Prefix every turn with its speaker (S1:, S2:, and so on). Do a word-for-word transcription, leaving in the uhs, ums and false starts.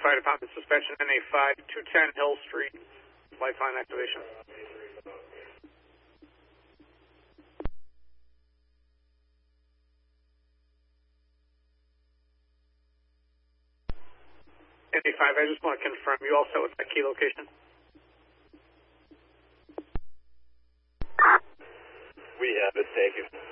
S1: Fire Department suspension, N A five, two ten Hill Street, lifeline activation. N A five, I just want to confirm, you all set with that key location?
S2: We have it, thank you.